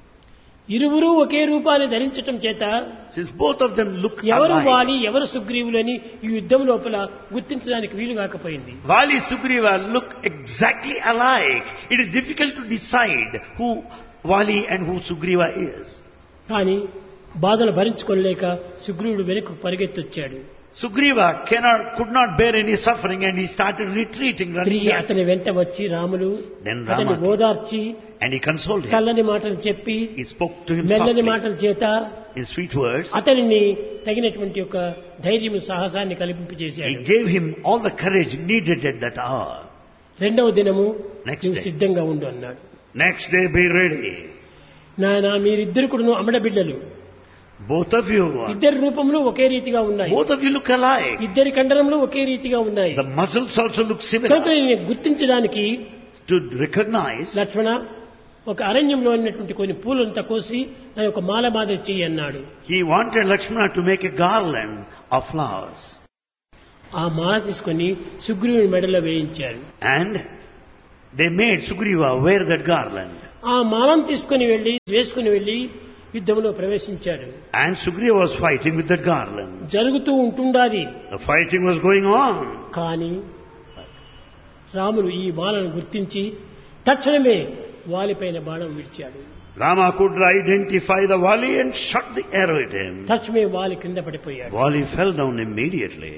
ఇరువురు ఒకే రూపాన్ని ధరించటం చేత Since both of them look ఎవరు alike, వాలి ఎవరు సుగ్రీవులని ఈ యుద్ధం లోపల గుర్తించడానికి వీలు కాకపోయింది. Vali Sugriva look exactly alike. It is difficult to decide who Vali and who Sugriva is. కానీ బాధలు భరించుకోలేక సుగ్రీవుడు వెనుక పరిగెత్తొచ్చాడు. Sugriva could not bear any suffering and he started retreating. తిరిగి Running. అతని వెంట వచ్చి రాములు Then అతన్ని Rama ఓదార్చి and he consoled him. చల్లని మాటలు చెప్పి He spoke to him మెల్లని softly మాటల చేత in sweet words. అతనిని తగినటువంటి యొక్క ధైర్యం సాహసాన్ని He కల్పింపజేశాడు. gave him all the courage needed at that hour. రెండవ దినము Next నువ్వు day. సిద్ధంగా ఉండు అన్నాడు. Next day be ready. నాయన మీరిద్దరు కూడా అమ్మడ బిడ్డలు. Both of you, ఇద్దరి రూపంలో ఒకే రీతిగా ఉన్నాయి. both of you look alike. ఇద్దరి కండరంలో ఒకే రీతిగా ఉన్నాయి. The muscles also look కనుక similar. నేను గుర్తించడానికి To recognize, లక్ష్మణ ఒక అరణ్యంలో ఉన్నటువంటి కొన్ని పూలంతా కోసి దాని ఒక మాల మాదిరి చెయ్యి అన్నాడు. he wanted Lakshmana to make a garland of flowers. ఆ మాల తీసుకొని సుగ్రీవుని మెడలో వేయించారు. And they made Sugriva wear that garland. ఆ మాలను తీసుకొని వేసుకుని వెళ్లి యుద్ధంలో ప్రవేశించాడు. And Sugriva was fighting with that garland. జరుగుతూ ఉంటుండాది. The fighting was going on. కానీ రాముడు ఈ మాలను గుర్తించి తక్షణమే వాలిపైన బాణం విడిచాడు. Rama could identify the Vali and shot the arrow at him. తక్షణమే వాలి కింద పడిపోయాడు. Vali fell down immediately.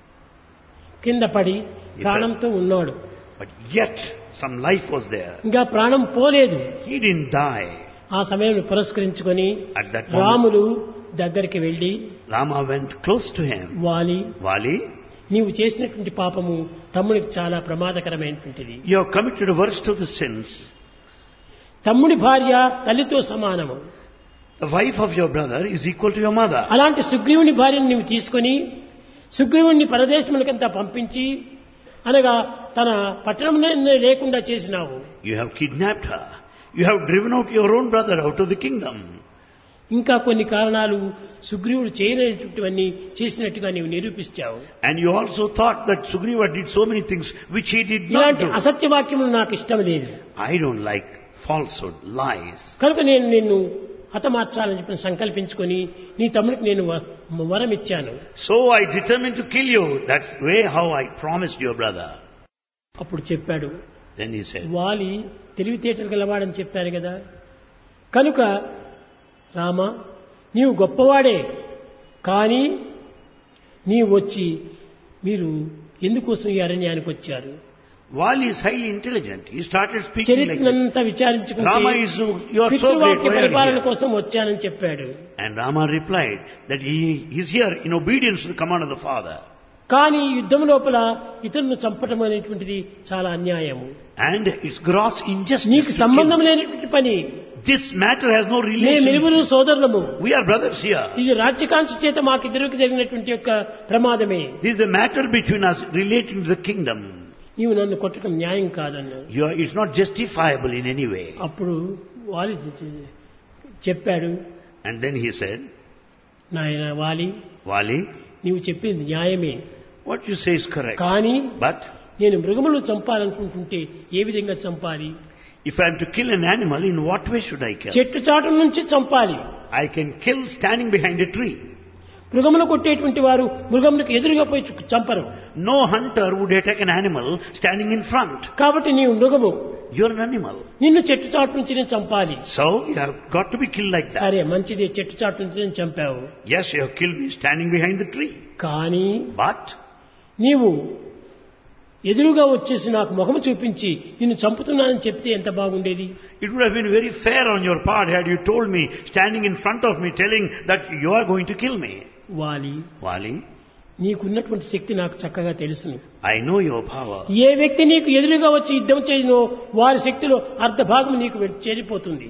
కింద పడి ప్రాణంతో ఉన్నాడు. But yet some life was there. ఇంకా ప్రాణం పోలేదు. He didn't die. ఆ సమయంలో పురస్కరించుకొని At that moment, రాముడు దగ్గరికి వెళ్లి Rama went close to him. వాలి Vali, నీవు చేసినటువంటి పాపము తమ్ముడికి చాలా ప్రమాదకరమైనటువంటిది. you have committed the worst of the sins. తమ్ముడి భార్య తల్లితో సమానము. The wife of your brother is equal to your mother. అలాంటి సుగ్రీవుని భార్యను నీవు తీసుకొని సుగ్రీవుణ్ణి పరదేశములకంతా పంపించి అనగా తన పట్టణంలో లేకుండా చేసినావు. You have kidnapped her. You have driven out your own brother out of the kingdom. ఇంకా కొన్ని కారణాలు సుగ్రీవుడు చేయలేనటువంటివన్నీ చేసినట్టుగా నీవు నిరూపించావు. And you also thought that Sugriva did so many things which he did not ఇలాంటి do. అసత్యవాక్యములు నాకు ఇష్టం లేదు. I don't like falsehood, lies. కనుక నేను నిన్ను హతమార్చాలని చెప్పి సంకల్పించుకొని నీ తమ్ముడికి నేను వరం ఇచ్చాను. So I determined to kill you. That's the way how I promised your brother. అప్పుడు చెప్పాడు, Then he said, వాలి తెలివితేటలు గలవాడని చెప్పారు కదా, కనుక రామ నీవు గొప్పవాడే, కానీ నీవు వచ్చి మీరు ఎందుకోసం ఈ అరణ్యానికి వచ్చారు? Vali is highly intelligent. He started speaking like this. చరిత్రనంతా విచారించుకుంటే Rama is, you are so great. పితృవాక్య Why are you పరిపాలన here? కోసం వచ్చానని చెప్పాడు. And Rama replied that he is here in obedience to the command of the father. కానీ యుద్ధం లోపల ఇతరులను చంపటం అనేటువంటిది చాలా అన్యాయము. And it's gross injustice. నీకు to సంబంధం kill. లేనటువంటి పని. This matter has no మేము relation. ఇరువురు సోదరులము. We are brothers here. ఇది రాజ్యకాంక్ష చేత మాకిద్దరికి జరిగినటువంటి యొక్క ప్రమాదమే. This is a matter between us relating to the kingdom. నీవు నన్ను కొట్టడం న్యాయం కాదన్నాడు. It's not justifiable in any way. అప్పుడు వాలి చెప్పాడు, And then he said, నాయన వాలి, Vali, నీవు చెప్పింది న్యాయమే, what you say is correct. కానీ But నేను మృగములను చంపాలనుకుంటుంటే ఏ విధంగా చంపాలి? if I am to kill an animal, in what way should I kill? చెట్టు చాటు నుంచి చంపాలి. I can kill standing behind a tree. మృగములు కొట్టేటువంటి వారు మృగములకు ఎదురుగా పోయి చంపరు. No hunter would attack an animal standing in front. కాబట్టి నీవు మృగము, You're an animal. నిన్ను చెట్టు చాటు నుంచి నేను చంపాలి. So you have got to be killed like that. సరే మంచిది, చెట్టు చాటు నుంచి నేను చంపావు. Yes, you have killed me standing behind the tree. కానీ But నీవు ఎదురుగా వచ్చేసి నాకు ముఖము చూపించి నిన్ను చంపుతున్నానని చెప్తే ఎంత బాగుండేది? it would have been very fair on your part had you told me, standing in front of me, telling that you are going to kill me. వాలి, Vali, నీకున్నటువంటి శక్తి నాకు చక్కగా తెలుసును. I know your power. ఏ వ్యక్తి నీకు ఎదురుగా వచ్చి యుద్ధం చేయనో వారి శక్తిలో అర్ధ భాగం నీకు చేరిపోతుంది.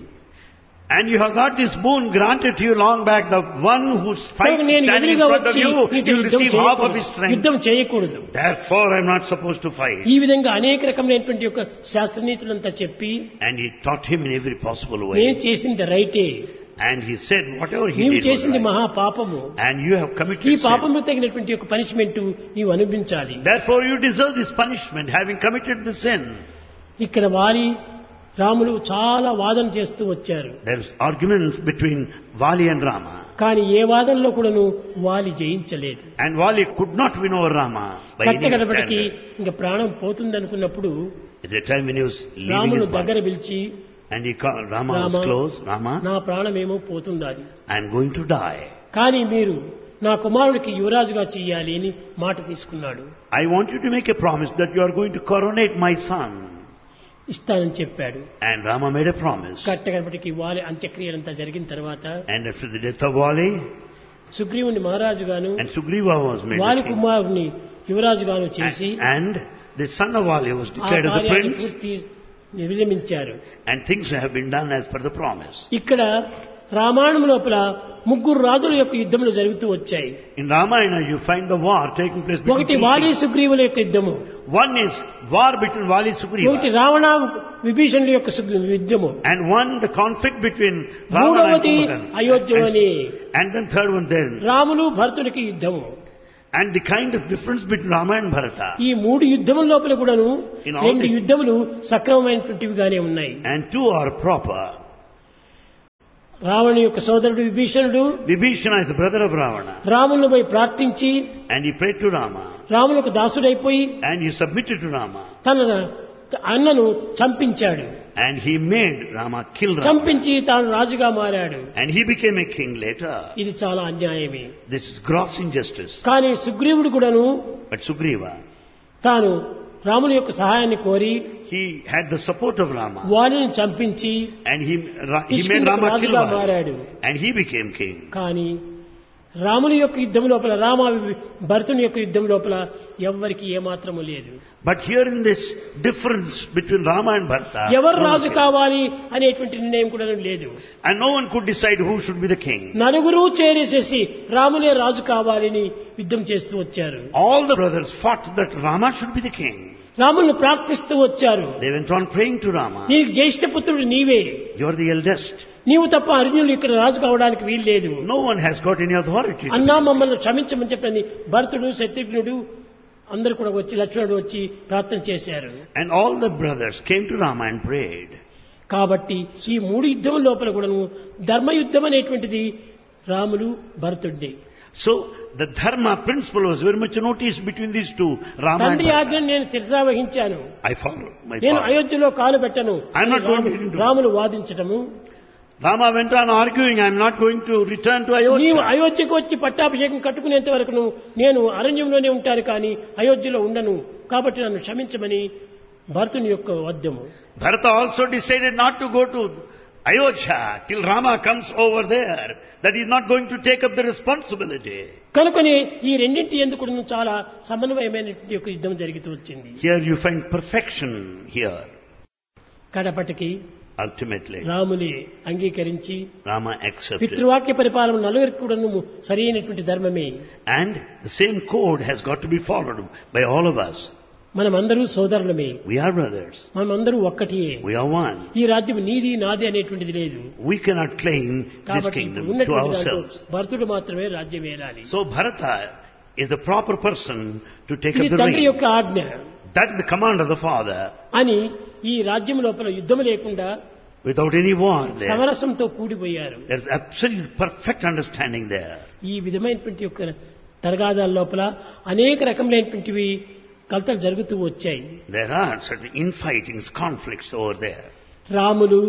And you have got this boon granted to you long back. The one who fights నేను standing in ఎదురుగా front of వచ్చి you, నీతో you will యుద్ధం receive half of his strength. యుద్ధం చేయకూడదు. Therefore, I am not supposed to fight. ఈ విధంగా అనేక రకమైనటువంటి యొక్క శాస్త్రనీతులంతా చెప్పి And he taught him in every possible నేను way. చేసింది రైటే, And he said, whatever he నీవు did was చేసింది right. మహా పాపము, And you have ఈ committed sin. పాపము తగినటువంటి యొక్క పనిష్మెంట్ నీవు అనుభవించాలి. Therefore, you deserve this punishment, having committed the sin. ఇక్కడ వాలి రాములు చాలా వాదన చేస్తూ వచ్చారు. There is arguments between Vali and Rama. కానీ ఏ వాదనలో కూడాను వాలి జయించలేదు. And Vali could not win over Rama by any కట్టగడపటికి standard. ఇంకా ప్రాణం పోతుంది అనుకున్నప్పుడు At the time when he was leaving రామును his దగ్గర body, పిలిచి, and he called, Rama was Rama, close. Rama, నా ప్రాణమేమో పోతుండాలి, I am going to die. కానీ మీరు నా కుమారుడికి యువరాజుగా చెయ్యాలి అని మాట తీసుకున్నాడు. I want you to make a promise that you are going to coronate my son. ఇస్తానని చెప్పాడు. And Rama made a promise. కట్టగడపటికి వాలి అంత్యక్రియలంతా జరిగిన తర్వాత And after the death of Vali, సుగ్రీవుని మహారాజుగాను and Sugriva was made వాలి the king. కుమారుని యువరాజుగాను చేసి And the son of Vali was ఆ declared as the కార్యాన్ని prince. పూర్తి విరమించారు. And things have been done as per the promise. ఇక్కడ రామాయణం లోపల ముగ్గురు రాజుల యొక్క యుద్ధములు జరుగుతూ వచ్చాయి. In Ramayana, you find the war taking place between ఒకటి two వాలి kings. సుగ్రీవుల యొక్క యుద్ధము, One is war between Vali ఒకటి Sugriva. రావణ విభీషణుల యొక్క యుద్ధము, And one, the conflict between Ravana and మూడవది Kumbhakarna. అయోధ్యలోని And then third one then. Ramulu భరతుడికి యుద్ధము. And the kind of difference between Rama and Bharata. ఈ మూడు యుద్ధముల లోపల కూడాను In all రెండు this- యుద్ధములు సక్రమమైనటువంటివిగానే ఉన్నాయి. And two are proper. రావణుని యొక్క సోదరుడు విభీషణుడు Vibhishana is the brother of Ravana. రాములను పోయి ప్రార్థించి And he prayed to Rama. రాములకు దాసుడైపోయి And he submitted to Rama. తన అన్నను చంపించాడు. And he made Rama kill Rama. చంపించి తాను రాజుగా మారాడు. And he became a king later. ఇది చాలా అన్యాయమే. This is gross injustice. కానీ సుగ్రీవుడు కూడాను But Sugriva, తాను రాముని యొక్క సహాయాన్ని కోరి he had the support of Rama. వాలిని చంపించి And he made కిష్కింధకు Rama kill రాజుగా Vali. మారాడు. And he became king. కానీ రాముని యొక్క యుద్ధం లోపల భరతుని యొక్క యుద్ధం లోపల ఎవ్వరికి ఏమాత్రము లేదు. But here in this difference between Rama and Bharata, ఎవరు no one రాజు said. కావాలి అనేటువంటి నిర్ణయం కూడా లేదు. And no one could decide who should be the king. నలుగురు చేరేసేసి రామునే రాజు కావాలని యుద్ధం చేస్తూ వచ్చారు. All the brothers fought that Rama should be the king. రాముని ప్రార్థిస్తూ వచ్చారు. They went on praying to Rama. నీకు జ్యేష్ఠ పుత్రుడు నీవే, You are the eldest. నీవు తప్ప అర్జునుడు ఇక్కడ రాజు కావడానికి వీల్లేదు. No one has got any authority. అన్నా మమ్మల్ని క్షమించమని చెప్పని భరతుడు, శత్రుఘ్నుడు అందరూ కూడా వచ్చి, లక్ష్మణుడు వచ్చి ప్రార్థన చేశారు. And all the brothers came to Rama and prayed. కాబట్టి ఈ 3 యుద్ధం లోపల కూడాను ధర్మయుద్ధం అనేటువంటిది Ramulu, భరతుడిది. So the dharma principle was very much noticed between these two, Rama and తండ్రి Bharata. ఆజ్ఞను నేను శిరసా వహించాను, I followed my నేను father. అయోధ్యలో కాలు పెట్టను I'm not going to do it. Ramulu వాదించటము. Rama went on arguing, I am not going to return to నీవు Ayodhya. అయోధ్యకు వచ్చి పట్టాభిషేకం కట్టుకునేంత వరకు నేను అరణ్యంలోనే ఉంటాను కానీ అయోధ్యలో ఉండను, కాబట్టి నన్ను క్షమించమని భరతుని యొక్క వద్యము. Bharata also decided not to go to Ayodhya till Rama comes over there, that he is not going to take up the responsibility. కనుకనే ఈ రెండింటి ఎందుకు చాలా సమన్వయమైనటువంటి యొక్క యుద్ధం జరుగుతూ వచ్చింది. Here you find perfection here. కడపటికి Ultimately, రాముని అంగీకరించి Rama accepted. పితృవాక్య పరిపాలన నలుగురికి కూడా సరైనటువంటి ధర్మమే. And the same code has got to be followed by all of us. మనమందరూ సోదరులమే, We are brothers. మనమందరూ ఒక్కటియే. We are one. ఈ రాజ్యం నీది నాది అనేటువంటిది లేదు. We cannot claim this కాబట్టి kingdom to ఉన్నటువంటి దాంట్లో ourselves. భరతుడు మాత్రమే రాజ్యం ఏలాలి. So Bharata is the proper person to take ఇది up the తండ్రి reign. యొక్క ఆజ్ఞ That is the command of the father. అని ఈ రాజ్యం లోపల యుద్ధం లేకుండా Without any war there. సమరసంతో కూడిపోయారు. There is absolute perfect understanding there. ఈ విధమైనటువంటి యొక్క తరగాదాల లోపల అనేక రకములైనటువంటివి కలతలు జరుగుతూ వచ్చాయి. There are certain infightings, conflicts over there. Ramulu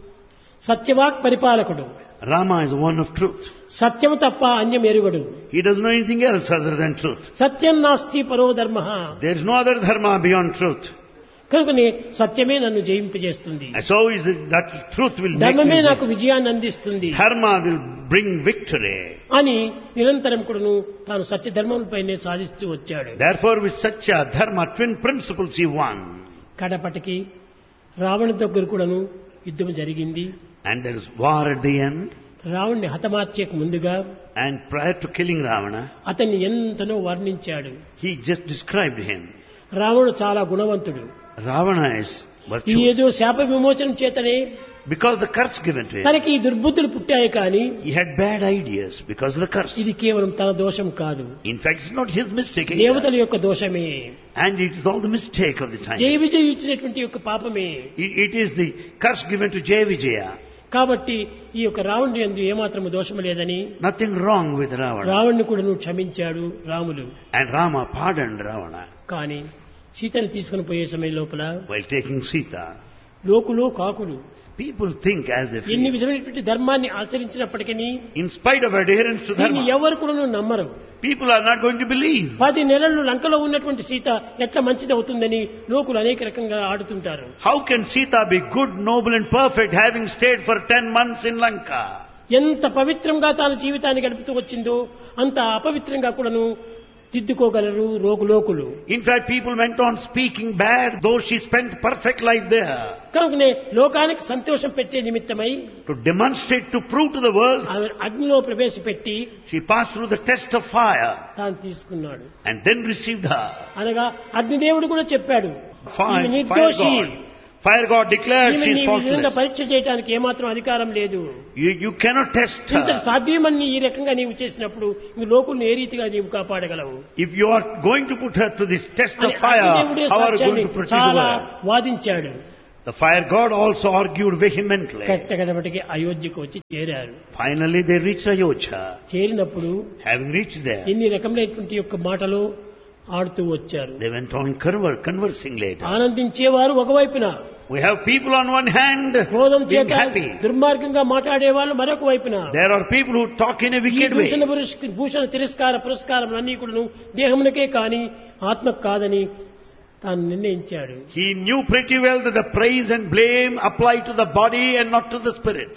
సత్యవాక్ పరిపాలకుడు, Rama is one of truth. సత్యము తప్ప అన్యం ఎరుగడు. He doesn't know anything else other than truth. సత్యం నాస్తి పరో ధర్మ. There is no other dharma beyond truth. కనుకనే సత్యమే నన్ను జయింపజేస్తుంది, And so is it that truth will make ధర్మమే me నాకు విజయాన్ని అందిస్తుంది dharma will bring victory. అని నిరంతరం కూడాను తాను సత్య ధర్మంపైనే సాధిస్తూ వచ్చాడు. Therefore with satya, dharma, twin principles he won. కడపటికి Ravana దగ్గర కూడాను యుద్ధం జరిగింది. And there is war at the end. రావణ్ణి హతమార్చేకు ముందుగా And prior to killing Ravana, అతన్ని ఎంతనో వర్ణించాడు. he just described him. రావణుడు చాలా గుణవంతుడు. Ravana is ఈ virtuous. ఏదో శాప విమోచనం చేతనే Because the curse given to him. తనకి ఈ దుర్బుద్ధులు పుట్టాయి కానీ He had bad ideas because of the curse. ఇది కేవలం తన దోషం కాదు, In fact, it's not his mistake either. దేవతల యొక్క దోషమే, And it is all the mistake of the time. జయ విజయం ఇచ్చినటువంటి యొక్క పాపమే. It is the curse given to Jaya Vijaya. కాబట్టి ఈ యొక్క రావణుడి యందు ఏమాత్రము దోషము లేదని Nothing wrong with Ravana. రావణ్ణి కూడా నువ్వు క్షమించాడు Ramulu. And Rama pardoned Ravana కానీ సీతను తీసుకుని పోయే సమయం లోపల while taking Sita. లోకులు కాకులు People think as they ఎన్ని feel. విధమైనటువంటి ధర్మాన్ని ఆచరించినప్పటికీ In spite of adherence to దీన్ని dharma, ఎవరు కూడా నమ్మరు. people are not going to believe. 10 నెలలు లంకలో ఉన్నటువంటి సీత ఎట్లా మంచిది అవుతుందని లోకులు అనేక రకంగా ఆడుతుంటారు. How can Sita be good, noble and perfect having stayed for 10 months in Lanka? ఎంత పవిత్రంగా తాను జీవితాన్ని గడుపుతూ వచ్చిందో అంత అపవిత్రంగా కూడాను దిద్దుకోగలరు లోకులు. In fact, people went on speaking bad, though she spent perfect life there. కనుకనే లోకానికి సంతోషం పెట్టే నిమిత్తమై To demonstrate, to prove to the world, ఆమె అగ్నిలో ప్రవేశపెట్టి she passed through the test of fire తాను తీసుకున్నాడు. and then received her. అనగా అగ్నిదేవుడు కూడా చెప్పాడు, Fire, ఈమె fire నిర్దోషి, God. Fire God declared ఈమె she is నీ విధంగా faultless. పరీక్ష చేయడానికి ఏమాత్రం అధికారం లేదు. You cannot test ఇంత her. సాధ్యమని ఈ రకంగా నీవు చేసినప్పుడు ఈ లోకుల్ని ఏ రీతిగా నీవు కాపాడగలవు If you are going to put her to this test అని of fire, అగ్నిదేవుడే how are you సాక్ష్యాన్ని going to protect చాలా her? వాదించాడు. The fire God also argued vehemently. కట్టగడబటికి అయోధ్యకు వచ్చి చేరారు. Finally they reached Ayodhya. చేరినప్పుడు Having reached there, ఇన్ని రకములైనటువంటి యొక్క మాటలు ఆడుతూ వచ్చారు. they went on conversing later. ఆనందించేవారు ఒకవైపున, We have people on one hand క్రోధం being చేత happy. దుర్మార్గంగా మాట్లాడే వాళ్ళు మరొక వైపున. There are people who talk in a ఈ wicked way. భూషణ తిరస్కార పురస్కారం అన్ని కూడా దేహమునకే కాని ఆత్మకు కాదని తాను నిర్ణయించాడు. He knew pretty well that the praise and blame apply to the body and not to the spirit.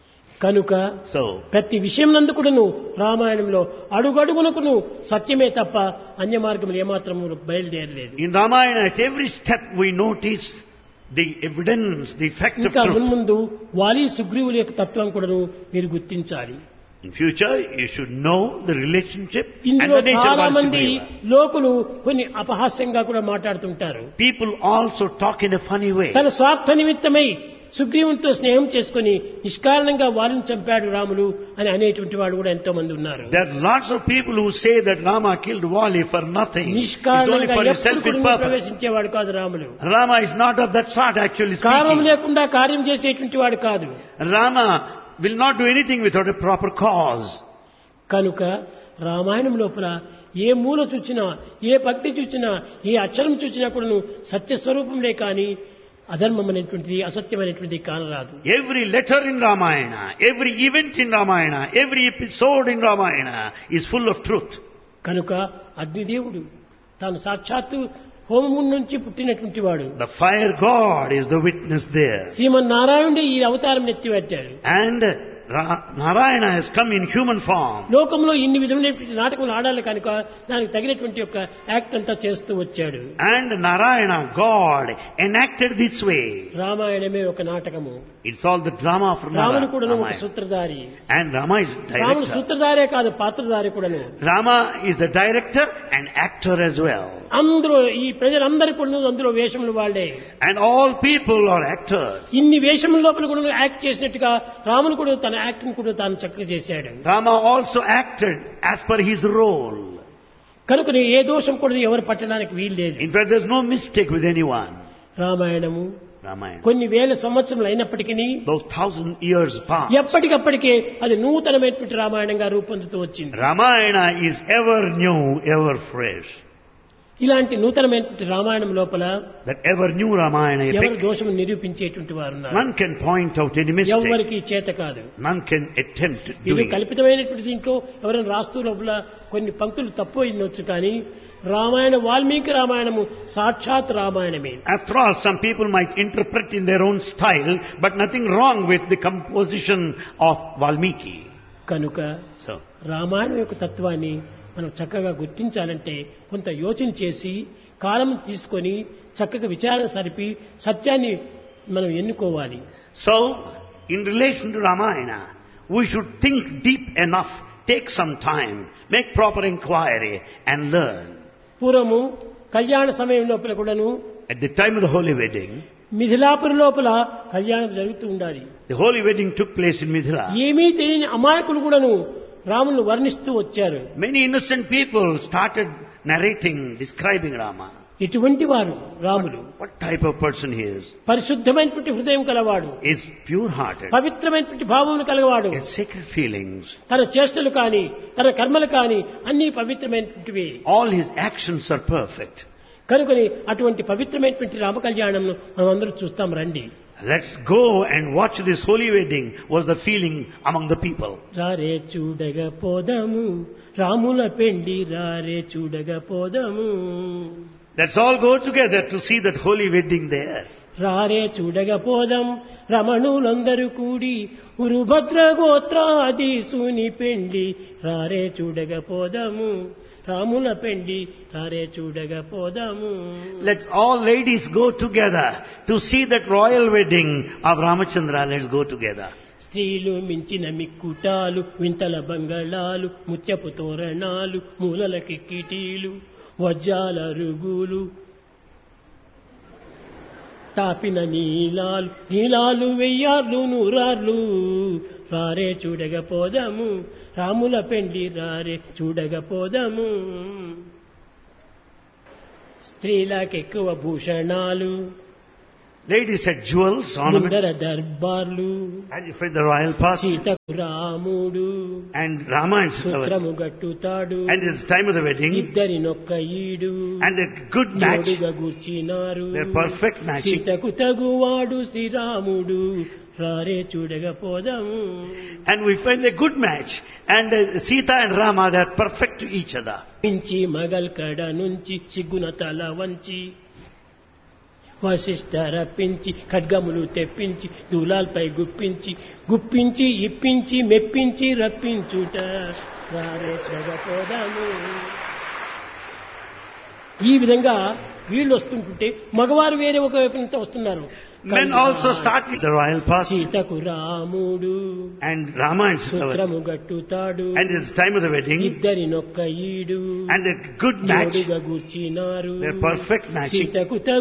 కనుక So, ప్రతి విషయం నందుకును రామాయణంలో అడుగడుగునకును సత్యమే తప్ప అన్య మార్గములు ఏమాత్రము బయలుదేరలేదు. in Ramayana, at every step we notice the evidence, the fact of ఇంకా truth. మున్ముందు వాలి సుగ్రీవుల యొక్క తత్వం కూడాను మీరు గుర్తించాలి. In future, you should know the relationship and ఇందులో the nature చాలా of మంది Sugriva. లోకులు కొన్ని అపహాస్యంగా కూడా మాట్లాడుతుంటారు. People also talk in a funny way. తన స్వార్థ నిమిత్తమై సుగ్రీవునితో స్నేహం చేసుకుని నిష్కారణంగా వారిని చంపాడు రాములు అని అనేటువంటి వాడు కూడా ఎంతో మంది ఉన్నారు. There are lots of people who say that Rama killed Wali for nothing. It's only నిష్కారణంగా for his ఎప్పుడు selfish కూడా purpose. ప్రవేశించేవాడు కాదు Ramulu. Rama is not of that sort, actually కారణం speaking. లేకుండా కార్యం చేసేటువంటి వాడు కాదు. Rama will not do anything without a proper cause. కనుక రామాయణం లోపల ఏ మూల చూచినా, ఏ భక్తి చూచినా, ఏ అక్షరం చూచినా కూడాను సత్యస్వరూపంలే కానీ అధర్మం అనేటువంటిది, అసత్యం అనేటువంటిది కానరాదు. Every letter in Ramayana, every event in Ramayana, every episode in Ramayana is full of truth. కనుక అగ్నిదేవుడు తాను సాక్షాత్తు హోమం నుంచి పుట్టినటువంటి వాడు. The fire god is the witness there. శ్రీమన్నారాయణుడే ఈ అవతారం ఎత్తిపెట్టాడు. And Narayana has come in human form. లోకంలో ఇన్ని విధమైనటువంటి నాటకములు ఆడాలి కనుక దానికి తగినటువంటి యొక్క యాక్ట్ అంతా చేస్తూ వచ్చాడు. And Narayana, God, enacted this way. రామాయణమే ఒక నాటకము. It's all the drama of రాముడు కూడా ఒక Ramayana. సూత్రధారి. And Rama is రాముడు director. సూత్రధారే కాదు, పాత్రధారి కూడాను. Rama is the director and actor as well. అందరూ ఈ ప్రజలందరూ కూడా అందులో వేషములు వాళ్లే. And all people are actors. ఇన్ని వేషముల లోపల కూడా యాక్ట్ చేసినట్టుగా రాముడు కూడా తన యాక్టింగ్ కూడా తాను చక్కగా చేశాడు. Rama also acted as per his role. కనుక ఏ దోషం కూడా ఎవరు పట్టడానికి వీలు లేదు. In fact, there's no mistake with anyone. Ramayanamu Ramayana. కొన్ని వేల సంవత్సరములు అయినప్పటికీ Those 1000 years past. ఎప్పటికప్పటికే అది నూతనమైనటువంటి రామాయణంగా రూపొందుతూ వచ్చింది. Ramayana is ever new, ever fresh. ఇలాంటి నూతనమైనటువంటి రామాయణం లోపల That ever new Ramayana ఎవరు epic, దోషము నిరూపించేటువంటి వారు ఉన్నారు. none can point out any mistake. ఎవరికి చేత కాదు. None can attempt ఇది doing it. కల్పితమైనటువంటి దీంట్లో ఎవరైనా రాస్తూ లోపల కొన్ని పంక్తులు తప్పు అయినొచ్చు కానీ రామాయణ వాల్మీకి రామాయణము సాక్షాత్ రామాయణమే. After all, some people might interpret in their own style, but nothing wrong with the composition of Valmiki. కనుక So, రామాయణం యొక్క తత్వాన్ని మనం చక్కగా గుర్తించాలంటే కొంత యోచన చేసి కాలం తీసుకొని చక్కగా విచారణ సరిపి సత్యాన్ని మనం ఎన్నుకోవాలి. so in relation to Ramayana, we should think deep enough, take some time, make proper inquiry and learn. పూర్వము కళ్యాణ సమయం లోపల కూడాను At the time of the holy wedding, Mithilapuri లోపల కళ్యాణం జరుగుతూ ఉండాలి. the holy wedding took place in Mithila. ఏమీ తెలియని అమాయకులు కూడాను రామును వర్ణిస్తూ వచ్చారు. Many innocent people started narrating, describing Rama. ఎటువంటి వారు Ramulu? What type of person he is? పరిశుద్ధమైనటువంటి హృదయం కలవాడు, Is pure-hearted, పవిత్రమైనటువంటి భావములు కలవాడు. has sacred feelings. తన చేష్టలు కాని తన కర్మలు కాని అన్ని పవిత్రమైనటువంటివి. All his actions are perfect. కనుకొని అటువంటి పవిత్రమైనటువంటి రామ కళ్యాణం మనం అందరూ చూస్తాం రండి. Let's go and watch this holy wedding, was the feeling among the people. రారే చూడగ పోదము రాముల పెండి, రారే చూడగ పోదము. Let's all go together to see that holy wedding there. రారే చూడగ పోదం రమణులందరూ కూడి ఉరుభద్ర గోత్రాధీసుని పెండి, రారే చూడగ పోదము రాముల పెండి, రారే చూడగ పోదము. Let's all ladies go together to see that royal wedding of Ramachandra. Let's go together. స్త్రీలు మించిన మిక్కుటాలు వింతల బంగళాలు ముత్యపు తోరణాలు మూలల కిక్కిటీలు వజ్రాల రుగులు తాపిన నీలాలు నీలాలు వెయ్యార్లు నూరార్లు, రారే చూడగ పోదము రాముల పెండి, రారే చూడగ పోదము. స్త్రీలకెక్కువ భూషణాలు Ladies had jewels, ornaments, ముందర దర్బార్లు, and you find the royal path. సీతకు రాముడు And Rama and Sita. సూత్రము గట్టుతాడు, And it's time of the wedding. ఇద్దరి నొక్క ఈడు And a good match. జోడుగా కూర్చినారు. They're perfect matching. సీతకు తగువాడు శ్రీరాముడు, రారే చూడగ పోదము. And we find a good match. And Sita and Rama, they're perfect to each other. పించి Magal కడ నుంచి సిగ్గున తల వంచి వశిష్ఠ రప్పించి ఖడ్గములు తెప్పించి దూలాల్పై గుప్పించి గుప్పించి ఇప్పించి మెప్పించి రప్పించుట, రారే చూడగ పోదాము. ఈ విధంగా వీళ్ళు వస్తుంటుంటే మగవారు వేరే ఒక వైపు నుంచి వస్తున్నారు. Men also started the royal path. సీతకు రాముడు And Rama and Sita. సూత్రము గట్టుతాడు, And it's time of the wedding. ఇద్దరి నొక్క ఈడు And a good match. జోడుగా కూర్చినారు. They're perfect matching. సీతకు